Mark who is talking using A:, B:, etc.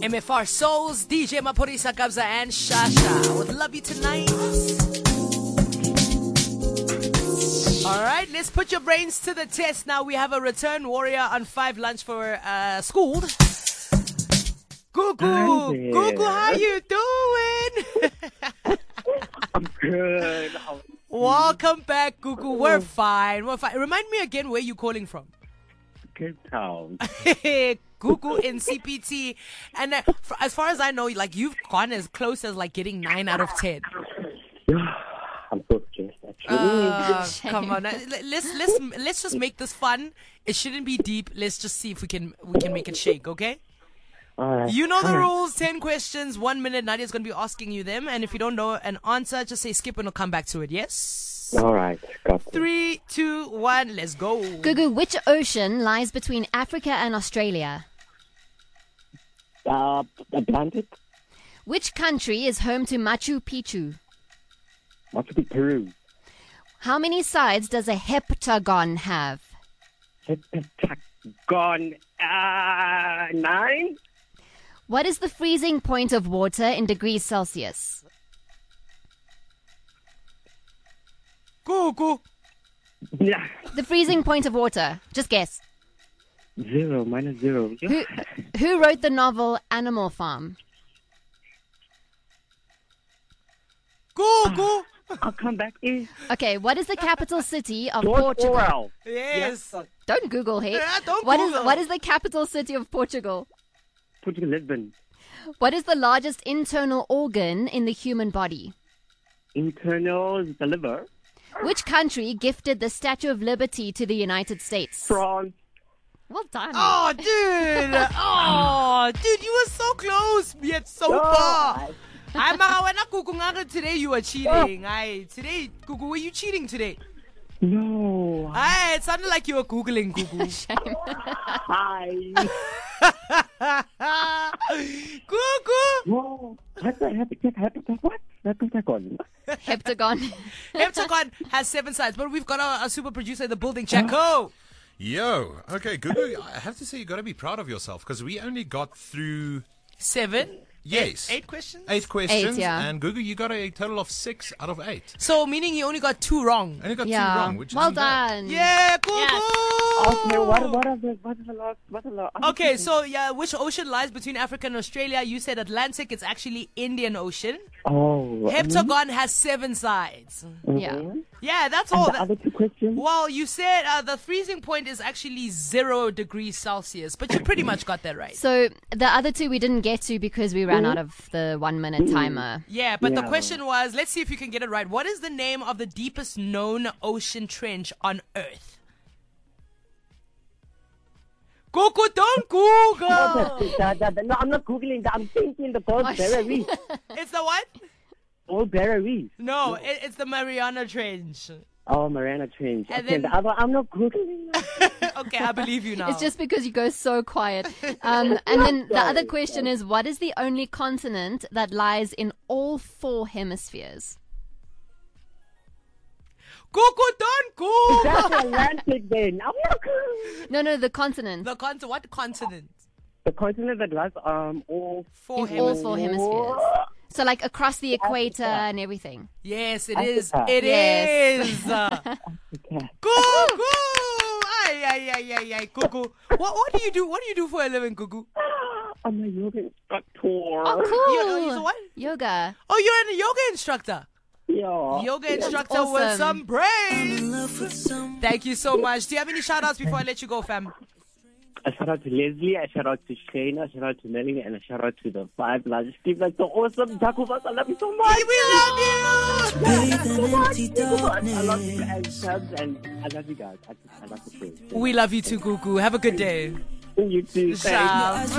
A: MFR Souls, DJ Maphorisa Kabza and Shasha with Love You Tonight. Alright, let's put your brains to the test now. We have a return warrior on 5 lunch for school. Gugu, Gugu, how you doing?
B: I'm good.
A: Welcome back, Gugu. We're fine. Remind me again where you calling from.
B: Cape Town.
A: Gugu in CPT. And as far as I know, like, you've gone as close as like getting 9 out of 10.
B: I'm so stressed, actually.
A: Come on. Let's just make this fun. It shouldn't be deep. Let's just see if we can make it shake, okay?
B: Alright.
A: You know the rules. 10 questions, 1 minute. Nadia's going to be asking you them. And if you don't know an answer, just say skip and we'll come back to it. Yes?
B: Alright, got it.
A: 3, 2, 1, let's go.
C: Gugu, which ocean lies between Africa and Australia?
B: Atlantic?
C: Which country is home to Machu Picchu?
B: Machu Picchu, Peru.
C: How many sides does a heptagon have?
B: Heptagon, 9?
C: What is the freezing point of water in degrees Celsius?
A: Gugu.
B: Yeah.
C: The freezing point of water. Just guess.
B: 0, -0.
C: Who wrote the novel Animal Farm?
A: Gugu.
B: I'll come back in.
C: Okay, what is the capital city of Portugal?
B: Orwell.
A: Yes.
C: Don't Google, hey.
A: Yeah, don't
C: What
A: Google.
C: What is the capital city of Portugal?
B: Portugal, Lisbon.
C: What is the largest internal organ in the human body?
B: Internal, the liver.
C: Which country gifted the Statue of Liberty to the United States?
B: France.
C: Well done.
A: Oh, dude. Oh, dude, you were so close, yet so far. I'm Gugu. Today you were cheating. Today, Gugu, were you cheating today?
B: No.
A: It sounded like you were Googling, Gugu.
C: Shame.
B: Hi.
A: Gugu.
B: Whoa. What? Heptagon.
C: Heptagon.
A: Heptagon has 7 sides, but we've got our super producer in the building, Chaco.
D: Yo, okay, Gugu, I have to say you got to be proud of yourself because we only got through
A: 7?
D: Yes.
A: 8 questions?
D: 8 questions.
C: 8, yeah.
D: And Gugu, you got a total of 6 out of 8.
A: So, meaning you only got 2 wrong.
D: Only got 2
C: Yeah.
D: wrong, which
C: Well
D: isn't bad.
C: done.
A: Yeah, Gugu.
C: Yes.
B: Okay, what is the last?
A: Okay, so yeah, which ocean lies between Africa and Australia? You said Atlantic. It's actually Indian Ocean.
B: Oh.
A: Heptagon has 7 sides.
C: Yeah.
A: Yeah, that's
B: And
A: all.
B: the other 2 questions?
A: Well, you said the freezing point is actually 0 degrees Celsius, but you pretty much got that right.
C: So the other 2 we didn't get to because we ran out of the 1 minute timer.
A: Yeah, but the
B: Yeah.
A: question was, let's see if you can get it right. What is the name of the deepest known ocean trench on Earth? Google, don't Google.
B: No, I'm not Googling that. I'm thinking the Gold Barrier Reef.
A: It's the what?
B: Gold Barrier Reef.
A: No, it's the Mariana Trench.
B: Oh, Mariana Trench.
A: And
B: Okay,
A: then-
B: the other, I'm not Googling that.
A: Okay, I believe you now.
C: It's just because you go so quiet. And then the other question is, what is the only continent that lies in all 4 hemispheres?
A: Google, don't Google.
B: That's Atlantic then. I'm not Googling.
C: No, the continent.
A: What continent?
B: The continent that lies all
A: 4
C: In all
A: hemispheres.
C: 4 hemispheres. So like across the equator and everything.
A: Yes, it is.
B: Africa.
A: It
C: Yes.
A: is.
B: Okay.
A: Google. Ay. Google. What do you do? What do you do for a living, Google?
B: I'm a yoga instructor.
C: Oh, cool.
A: You're what?
C: Yoga.
A: Oh, you're a yoga instructor.
B: Yeah.
A: Yoga instructor
C: awesome.
A: with some brains. Thank you so much. Do you have any shout outs before I let you go, fam?
B: A shout out to Leslie, a shout out to Shane, a shout out to Melanie, and a shout out to the 5 largest people. That's so awesome. Jakubas, I love you so much.
A: We love you.
B: I love you and Chubbs, and I love you guys. I love the friends.
A: We love you too, Gugu. Have a good day.
B: You too. Thanks.
A: Ciao.